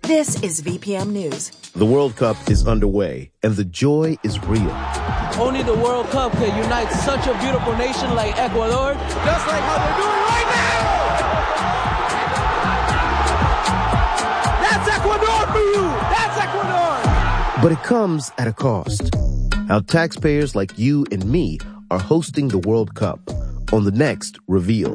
This is VPM News. The World Cup is underway, and the joy is real. Only the World Cup can unite such a beautiful nation like Ecuador, just like how they're doing right now! That's Ecuador for you! That's Ecuador! But it comes at a cost. How taxpayers like you and me are hosting the World Cup on the next Reveal.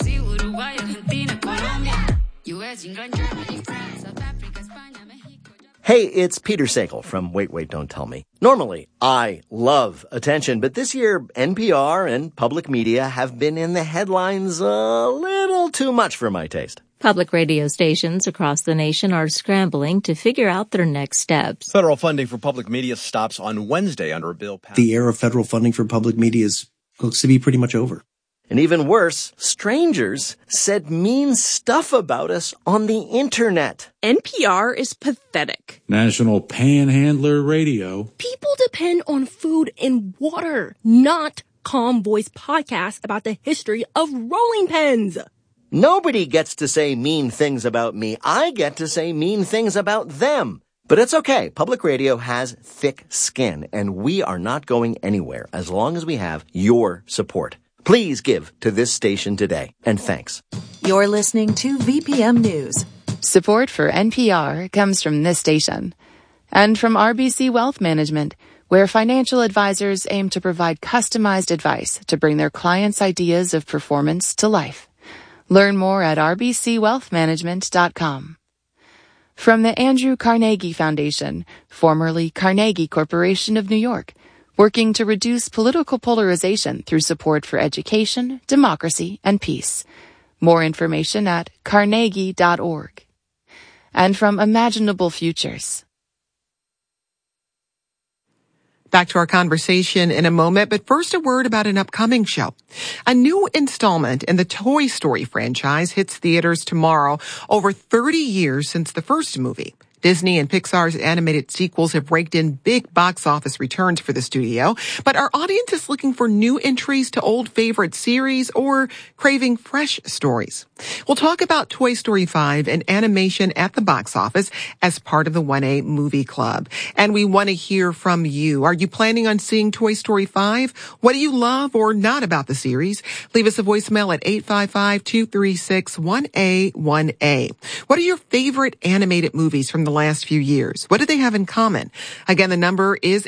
Hey, it's Peter Sagal from Wait, Wait, Don't Tell Me. Normally, I love attention, but this year, NPR and public media have been in the headlines a little too much for my taste. Public radio stations across the nation are scrambling to figure out their next steps. Federal funding for public media stops on Wednesday under a bill passed. The era of federal funding for public media looks to be pretty much over. And even worse, strangers said mean stuff about us on the internet. NPR is pathetic. National Panhandler Radio. People depend on food and water, not calm voice podcasts about the history of rolling pins. Nobody gets to say mean things about me. I get to say mean things about them. But it's okay. Public radio has thick skin, and we are not going anywhere as long as we have your support. Please give to this station today, and thanks. You're listening to VPM News. Support for NPR comes from this station and from RBC Wealth Management, where financial advisors aim to provide customized advice to bring their clients' ideas of performance to life. Learn more at rbcwealthmanagement.com. From the Andrew Carnegie Foundation, formerly Carnegie Corporation of New York, working to reduce political polarization through support for education, democracy, and peace. More information at carnegie.org. And from Imaginable Futures. Back to our conversation in a moment, but first a word about an upcoming show. A new installment in the Toy Story franchise hits theaters tomorrow, over 30 years since the first movie. Disney and Pixar's animated sequels have raked in big box office returns for the studio, but our audience is looking for new entries to old favorite series or craving fresh stories. We'll talk about Toy Story 5 and animation at the box office as part of the 1A Movie Club. And we want to hear from you. Are you planning on seeing Toy Story 5? What do you love or not about the series? Leave us a voicemail at 855-236-1A1A. What are your favorite animated movies from the last few years? What do they have in common? Again, the number is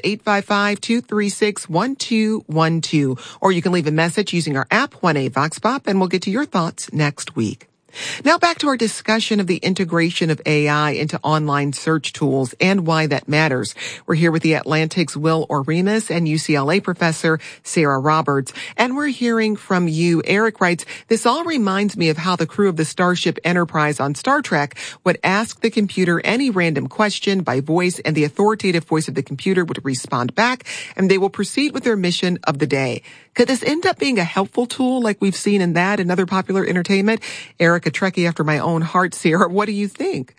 855-236-1212, or you can leave a message using our app, 1A Vox Pop, and we'll get to your thoughts next week. Now back to our discussion of the integration of AI into online search tools and why that matters. We're here with the Atlantic's Will Oremus and UCLA professor Sarah Roberts, and we're hearing from you. Eric writes, this all reminds me of how the crew of the Starship Enterprise on Star Trek would ask the computer any random question by voice, and the authoritative voice of the computer would respond back, and they will proceed with their mission of the day. Could this end up being a helpful tool like we've seen in that and other popular entertainment? Eric, a Trekkie after my own heart, Sarah, what do you think?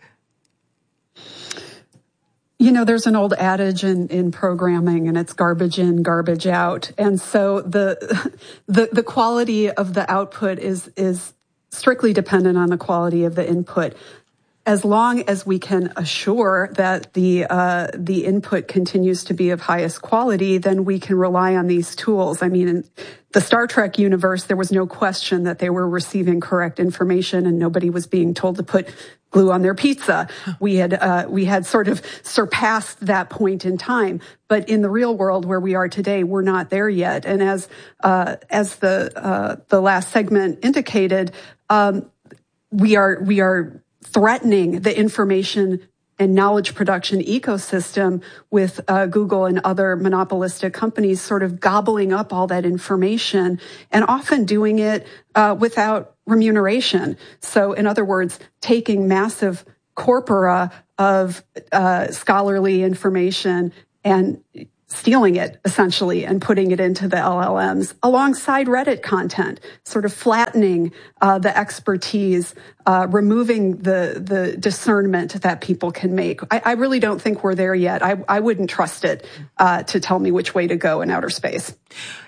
You know, there's an old adage in programming, and it's garbage in, garbage out. And so the quality of the output is strictly dependent on the quality of the input. As long as we can assure that the input continues to be of highest quality, then we can rely on these tools. I mean, in the Star Trek universe, there was no question that they were receiving correct information, and nobody was being told to put glue on their pizza. We had sort of surpassed that point in time. But in the real world where we are today, we're not there yet. And as the last segment indicated, we are threatening the information and knowledge production ecosystem with Google and other monopolistic companies sort of gobbling up all that information and often doing it without remuneration. So in other words, taking massive corpora of scholarly information and stealing it, essentially, and putting it into the LLMs alongside Reddit content, sort of flattening the expertise, removing the discernment that people can make. I really don't think we're there yet. I wouldn't trust it to tell me which way to go in outer space.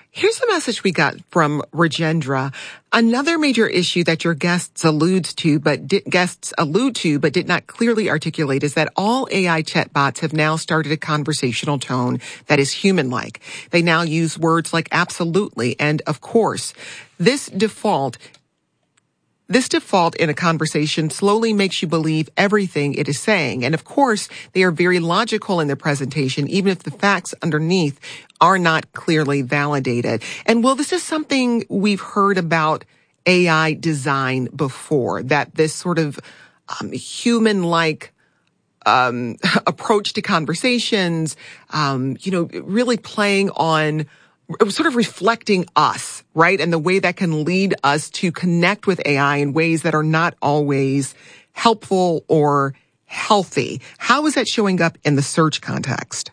Here's a message we got from Rajendra. Another major issue that your guests allude to, but did not clearly articulate is that all AI chatbots have now started a conversational tone that is human-like. They now use words like absolutely and of course. This default in a conversation slowly makes you believe everything it is saying. And of course, they are very logical in their presentation, even if the facts underneath are not clearly validated. And Will, this is something we've heard about AI design before, that this sort of human-like approach to conversations, really playing on sort of reflecting us, right? And the way that can lead us to connect with AI in ways that are not always helpful or healthy. How is that showing up in the search context?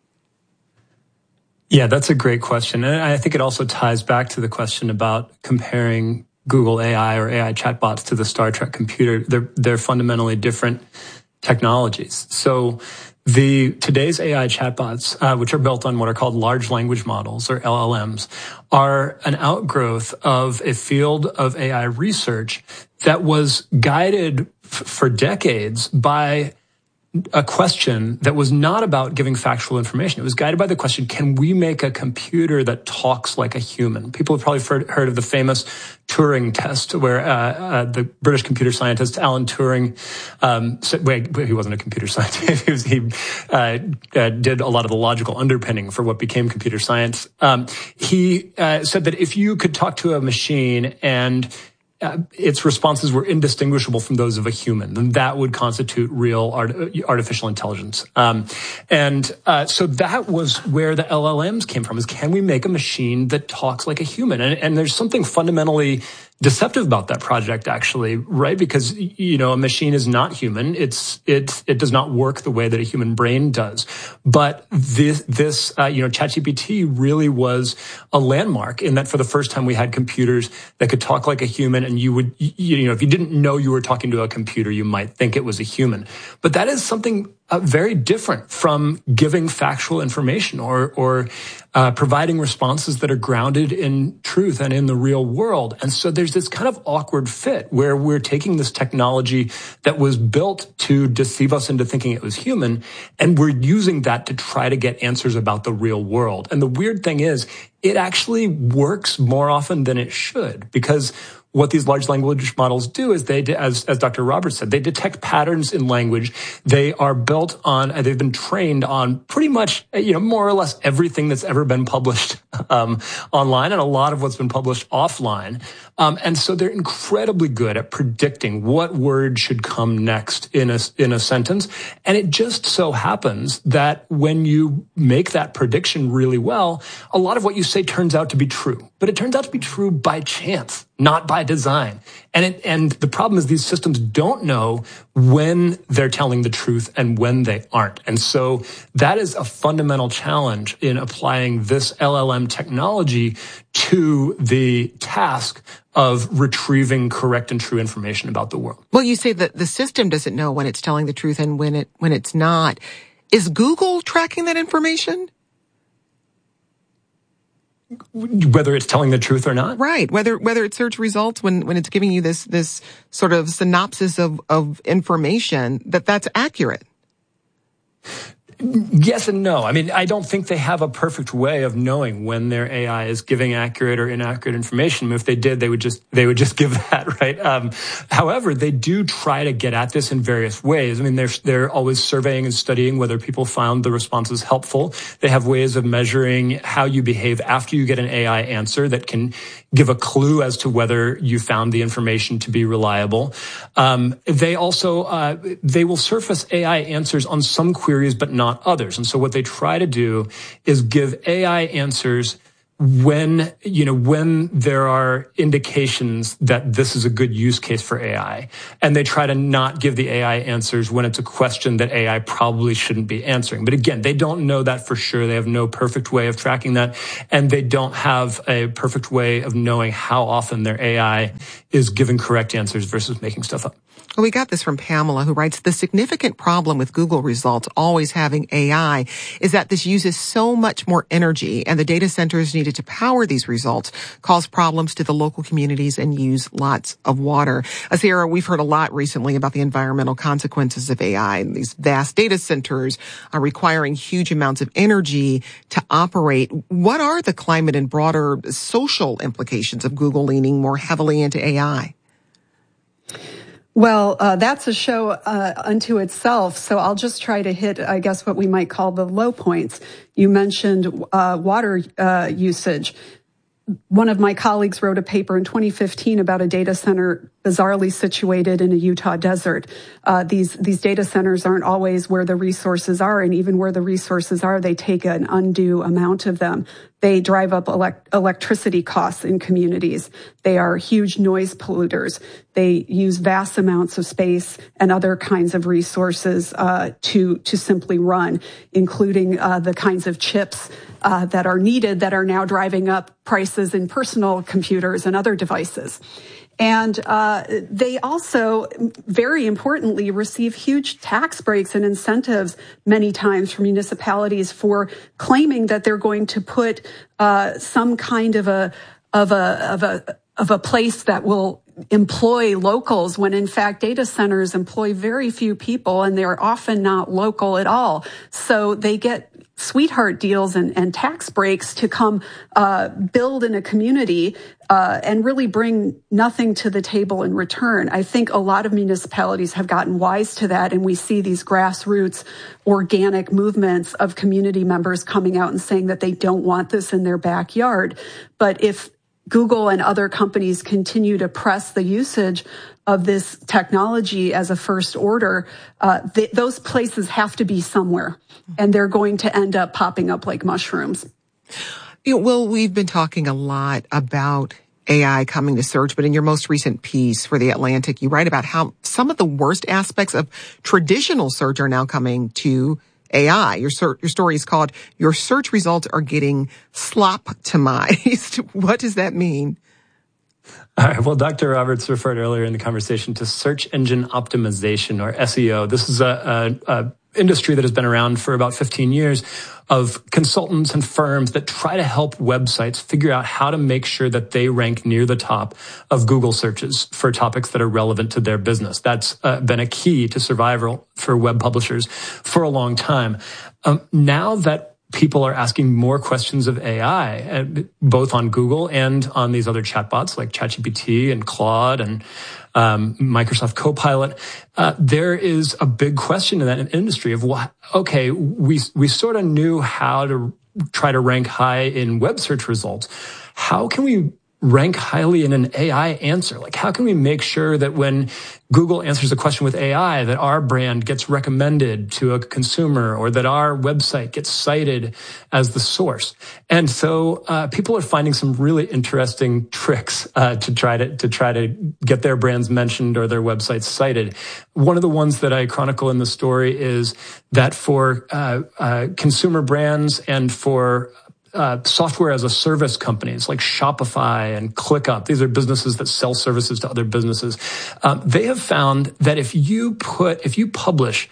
Yeah, that's a great question. And I think it also ties back to the question about comparing Google AI or AI chatbots to the Star Trek computer. They're fundamentally different technologies. So today's AI chatbots, which are built on what are called large language models or LLMs, are an outgrowth of a field of AI research that was guided for decades by a question that was not about giving factual information. It was guided by the question, can we make a computer that talks like a human? People have probably heard of the famous Turing test, where the British computer scientist Alan Turing said, he wasn't a computer scientist. he did a lot of the logical underpinning for what became computer science. He said that if you could talk to a machine and its responses were indistinguishable from those of a human, then that would constitute real artificial intelligence. So that was where the LLMs came from, is can we make a machine that talks like a human? And there's something fundamentally deceptive about that project, actually, right? Because, a machine is not human. It does not work the way that a human brain does. But this ChatGPT really was a landmark in that for the first time we had computers that could talk like a human, and you would, if you didn't know you were talking to a computer, you might think it was a human. But that is something very different from giving factual information or providing responses that are grounded in truth and in the real world. And so there's this kind of awkward fit where we're taking this technology that was built to deceive us into thinking it was human, and we're using that to try to get answers about the real world. And the weird thing is, it actually works more often than it should, because what these large language models do is as Dr. Roberts said, they detect patterns in language. They are built on, they've been trained on pretty much, more or less everything that's ever been published online, and a lot of what's been published offline. And so they're incredibly good at predicting what word should come next in a sentence. And it just so happens that when you make that prediction really well, a lot of what you say turns out to be true. But it turns out to be true by chance, not by design. And the problem is these systems don't know when they're telling the truth and when they aren't. And so that is a fundamental challenge in applying this LLM technology to the task of retrieving correct and true information about the world. Well, you say that the system doesn't know when it's telling the truth and when it's not. Is Google tracking that information? Whether it's telling the truth or not? Right. Whether it's search results, when it's giving you this sort of synopsis of information, that's accurate. Yes and no. I mean, I don't think they have a perfect way of knowing when their AI is giving accurate or inaccurate information. I mean, if they did, they would just give that, right? However, they do try to get at this in various ways. I mean, they're always surveying and studying whether people found the responses helpful. They have ways of measuring how you behave after you get an AI answer that can give a clue as to whether you found the information to be reliable. They also, they will surface AI answers on some queries, but not others. And so what they try to do is give AI answers when there are indications that this is a good use case for AI. And they try to not give the AI answers when it's a question that AI probably shouldn't be answering. But again, they don't know that for sure. They have no perfect way of tracking that. And they don't have a perfect way of knowing how often their AI is giving correct answers versus making stuff up. Well, we got this from Pamela, who writes, the significant problem with Google results always having AI is that this uses so much more energy, and the data centers needed to power these results cause problems to the local communities and use lots of water. Sarah, we've heard a lot recently about the environmental consequences of AI, and these vast data centers are requiring huge amounts of energy to operate. What are the climate and broader social implications of Google leaning more heavily into AI? Well, that's a show unto itself, so I'll just try to hit, I guess, what we might call the low points. You mentioned water usage. One of my colleagues wrote a paper in 2015 about a data center bizarrely situated in a Utah desert. These data centers aren't always where the resources are, and even where the resources are, they take an undue amount of them. They drive up electricity costs in communities. They are huge noise polluters. They use vast amounts of space and other kinds of resources to simply run, including the kinds of chips that are needed that are now driving up prices in personal computers and other devices. And they also, very importantly, receive huge tax breaks and incentives many times from municipalities for claiming that they're going to put some kind of a place that will employ locals, when in fact data centers employ very few people and they're often not local at all. So they get sweetheart deals and tax breaks to come build in a community and really bring nothing to the table in return. I think a lot of municipalities have gotten wise to that, and we see these grassroots organic movements of community members coming out and saying that they don't want this in their backyard. But if Google and other companies continue to press the usage of this technology as a first order, those places have to be somewhere, and they're going to end up popping up like mushrooms. Well, we've been talking a lot about AI coming to search, but in your most recent piece for The Atlantic, you write about how some of the worst aspects of traditional search are now coming to AI. Your story is called "Your Search Results Are Getting Slop-tomized." What does that mean? All right. Well, Dr. Roberts referred earlier in the conversation to search engine optimization, or SEO. This is a industry that has been around for about 15 years of consultants and firms that try to help websites figure out how to make sure that they rank near the top of Google searches for topics that are relevant to their business. That's been a key to survival for web publishers for a long time. Now that people are asking more questions of AI, both on Google and on these other chatbots like ChatGPT and Claude and Microsoft Copilot, there is a big question in that industry of, okay, we sort of knew how to try to rank high in web search results. How can we rank highly in an AI answer? Like, how can we make sure that when Google answers a question with AI, that our brand gets recommended to a consumer, or that our website gets cited as the source? And so people are finding some really interesting tricks to try to get their brands mentioned or their websites cited. One of the ones that I chronicle in the story is that for consumer brands and for software as a service companies like Shopify and ClickUp, these are businesses that sell services to other businesses. They have found that if you publish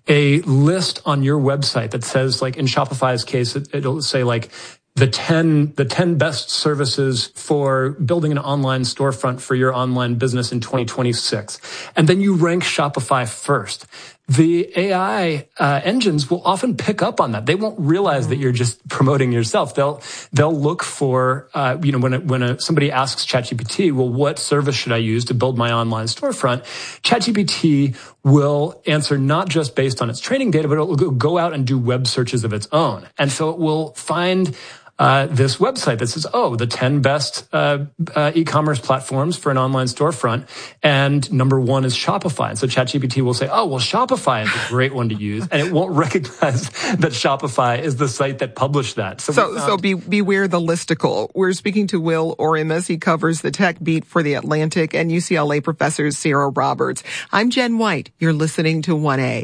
a list on your website that says, like in Shopify's case, it'll say like the 10 best services for building an online storefront for your online business in 2026. And then you rank Shopify first. The AI engines will often pick up on that. They won't realize that you're just promoting yourself. They'll look for, when somebody asks ChatGPT, well, what service should I use to build my online storefront? ChatGPT will answer not just based on its training data, but it will go out and do web searches of its own. And so it will find this website that says, the 10 best e-commerce platforms for an online storefront, and number one is Shopify. And so ChatGPT will say, Shopify is a great one to use, and it won't recognize that Shopify is the site that published that. So beware the listicle. We're speaking to Will Oremus. He covers the tech beat for The Atlantic, and UCLA professor Sarah Roberts. I'm Jen White. You're listening to 1A.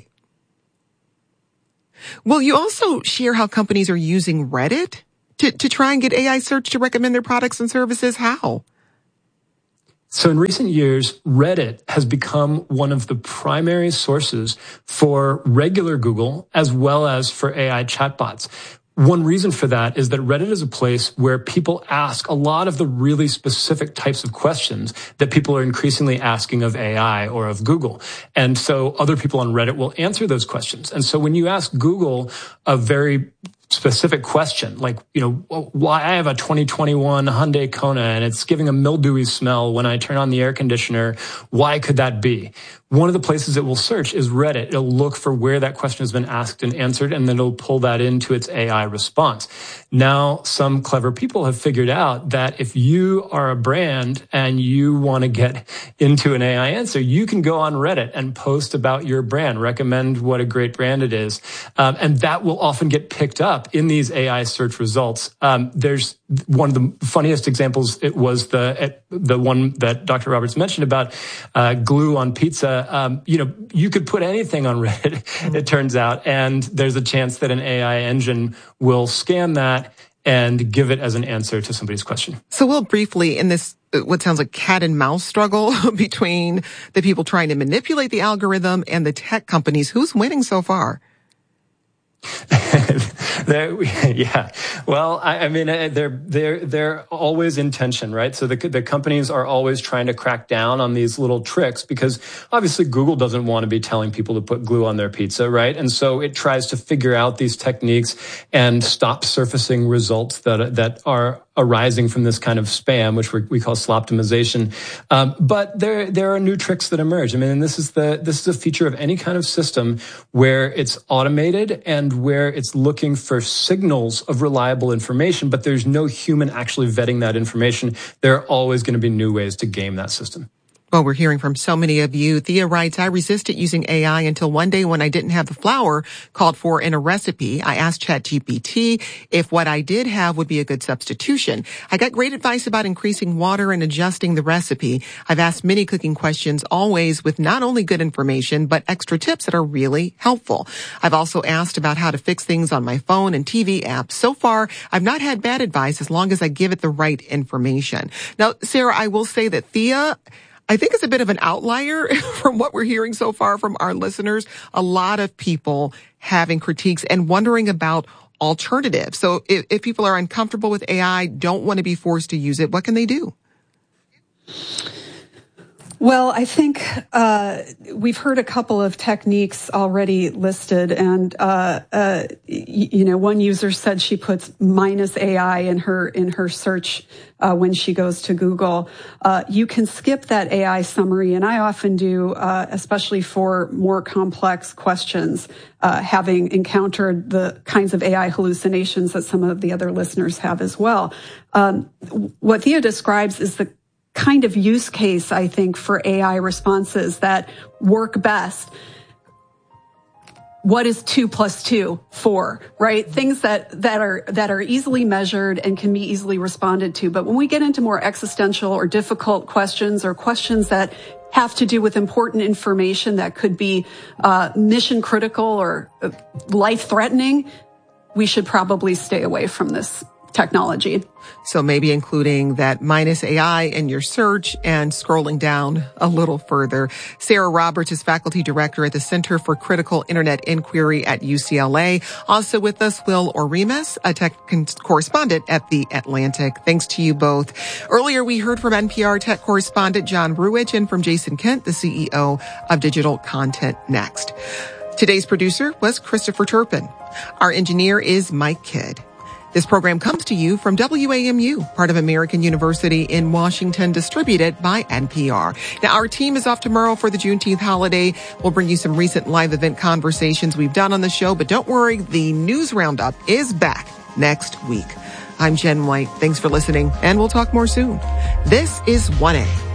Well, you also share how companies are using Reddit to try and get AI search to recommend their products and services. How? So in recent years, Reddit has become one of the primary sources for regular Google as well as for AI chatbots. One reason for that is that Reddit is a place where people ask a lot of the really specific types of questions that people are increasingly asking of AI or of Google. And so other people on Reddit will answer those questions. And so when you ask Google a very specific question, like, why I have a 2021 Hyundai Kona and it's giving a mildewy smell when I turn on the air conditioner, why could that be? One of the places it will search is Reddit. It'll look for where that question has been asked and answered, and then it'll pull that into its AI response. Now, some clever people have figured out that if you are a brand and you want to get into an AI answer, you can go on Reddit and post about your brand, recommend what a great brand it is, and that will often get picked up in these AI search results. There's one of the funniest examples. It was the one that Dr. Roberts mentioned about glue on pizza. You could put anything on Reddit, it turns out, and there's a chance that an AI engine will scan that and give it as an answer to somebody's question. So we'll briefly, in this, what sounds like cat and mouse struggle between the people trying to manipulate the algorithm and the tech companies, who's winning so far? Yeah. Well, I mean, they're always in tension, right? So the companies are always trying to crack down on these little tricks because obviously Google doesn't want to be telling people to put glue on their pizza, right? And so it tries to figure out these techniques and stop surfacing results that are arising from this kind of spam, which we call sloptimization. But there are new tricks that emerge. I mean, and this is a feature of any kind of system where it's automated and where it's looking for signals of reliable information, but there's no human actually vetting that information. There are always going to be new ways to game that system. Well, we're hearing from so many of you. Thea writes, I resisted using AI until one day when I didn't have the flour called for in a recipe. I asked ChatGPT if what I did have would be a good substitution. I got great advice about increasing water and adjusting the recipe. I've asked many cooking questions, always with not only good information, but extra tips that are really helpful. I've also asked about how to fix things on my phone and TV apps. So far, I've not had bad advice as long as I give it the right information. Now, Sarah, I will say that Thea, I think it's a bit of an outlier from what we're hearing so far from our listeners. A lot of people having critiques and wondering about alternatives. So if people are uncomfortable with AI, don't want to be forced to use it, what can they do? Well, I think we've heard a couple of techniques already listed, and one user said she puts -AI in her search when she goes to Google. You can skip that AI summary, and I often do, especially for more complex questions, having encountered the kinds of AI hallucinations that some of the other listeners have as well. What Thea describes is the kind of use case, I think, for AI responses that work best. What is 2 + 2? 4, right? Things that are easily measured and can be easily responded to. But when we get into more existential or difficult questions, or questions that have to do with important information that could be mission critical or life threatening, we should probably stay away from this technology. So maybe including that -AI in your search and scrolling down a little further. Sarah Roberts is faculty director at the Center for Critical Internet Inquiry at UCLA. Also with us, Will Oremus, a tech correspondent at The Atlantic. Thanks to you both. Earlier, we heard from NPR tech correspondent John Ruwitch and from Jason Kent, the CEO of Digital Content Next. Today's producer was Christopher Turpin. Our engineer is Mike Kidd. This program comes to you from WAMU, part of American University in Washington, distributed by NPR. Now, our team is off tomorrow for the Juneteenth holiday. We'll bring you some recent live event conversations we've done on the show, but don't worry, the news roundup is back next week. I'm Jen White. Thanks for listening, and we'll talk more soon. This is 1A.